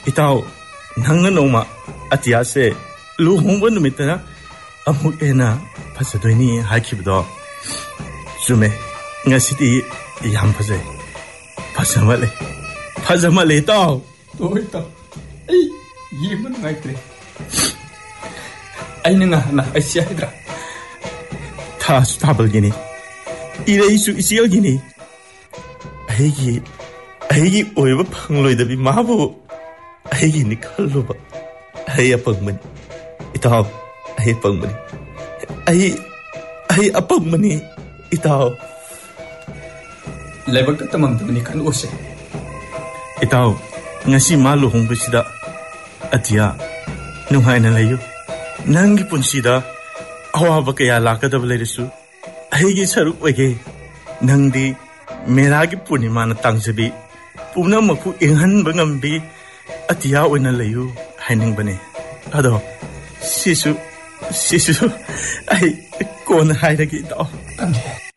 Itaw, nangna noma atiya se luhongba numitana amuk ena pasadoini haikibdo. Sume, ngasidi yam pasay. Pasamale itaw. Oy itaw. Ay, yeman ngaitre. Ay na ay siya hidra. Taas tabal gini. Iraisu isiyaw gini. Aygi oiba pangloy dabi mabu. Aygi ni kalluba. Ay apagmani. Itaw, ay apagmani. Ay apagmani. Itaw. Lebag ka tamang-tamang kan ose. Itaw, ngasi maluhong bisida. Atiya, nunghay na layo. Nangi punsida, awaba kaya lakadab layrisu. Aygi saruk wage. Nangdi, meragi punima na tangsabi. Pumna maku inghan bangambi. Atiya o na layo. Hainang bane. Ado, sisu, ay, kona hay lagi itaw.